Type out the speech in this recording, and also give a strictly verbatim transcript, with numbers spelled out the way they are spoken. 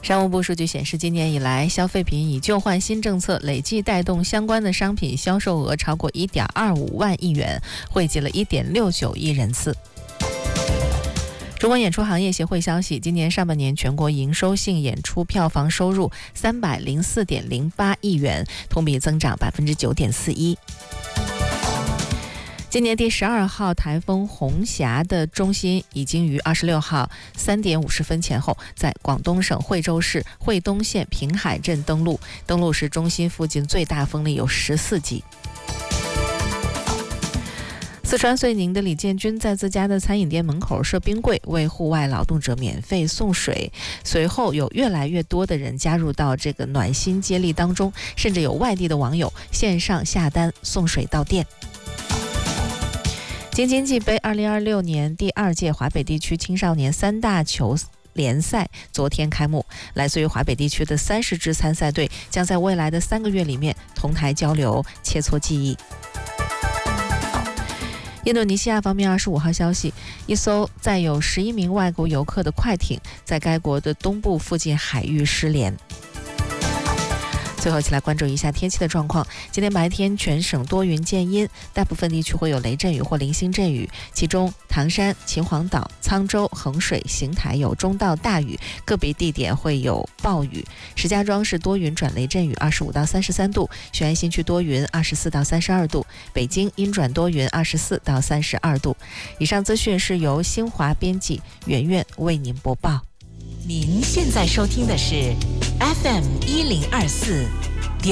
商务部数据显示，今年以来，消费品以旧换新政策累计带动相关的商品销售额超过 一点二五万亿元，惠及了 一点六九亿人次。中国演出行业协会消息，今年上半年全国营收性演出票房收入 三百零四点零八亿元，同比增长 百分之九点四一。今年第十二号台风红霞的中心已经于二十六号三点五十分前后在广东省惠州市惠东县平海镇登陆，登陆时中心附近最大风力有十四级。四川遂宁的李建军在自家的餐饮店门口设冰柜，为户外劳动者免费送水。随后有越来越多的人加入到这个暖心接力当中，甚至有外地的网友线上下单送水到店。京津冀杯二零二六年第二届华北地区青少年三大球联赛昨天开幕，来自于华北地区的三十支参赛队将在未来的三个月里面同台交流，切磋技艺。印度尼西亚方面二十五号消息，一艘载有十一名外国游客的快艇在该国的东部附近海域失联。最后一起来关注一下天气的状况。今天白天全省多云见阴，大部分地区会有雷阵雨或零星阵雨，其中唐山、秦皇岛、沧州、衡水、邢台有中到大雨，个别地点会有暴雨。石家庄是多云转雷阵雨，二十五到三十三度；雄安新区多云，二十四到三十二度；北京阴转多云，二十四到三十二度。以上资讯是由新华编辑圆圆为您播报。 您现在收听的是 F M 一零二四